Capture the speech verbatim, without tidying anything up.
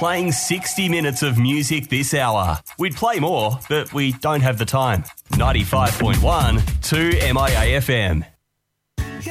playing sixty minutes of music this hour. We'd play more, but we don't have the time. ninety-five point one, two M I A F M.